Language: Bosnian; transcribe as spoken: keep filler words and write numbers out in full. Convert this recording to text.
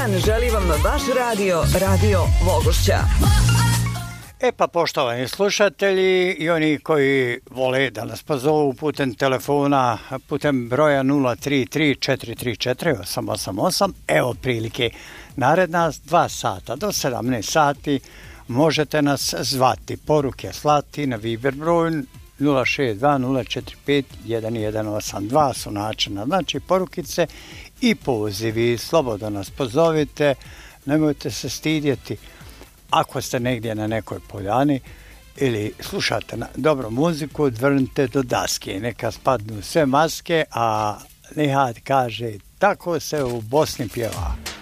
dan želi vam vaš radio, Radio Vogošća. E pa poštovani slušatelji i oni koji vole da nas pozovu putem telefona, putem broja nula tri tri četiri tri četiri osam osam osam, evo prilike. Naredna dva sata do sedamnaest sati možete nas zvati, poruke slati na Viber broj nula šest dva nula četiri pet jedan jedan osam dva su načina, znači porukice i pozivi, slobodno nas pozovite, nemojte se stidjeti. Ako ste negdje na nekoj poljani ili slušate na dobru muziku, odvrnite do daske, neka spadnu sve maske, a Nihat kaže, tako se u Bosni pjeva.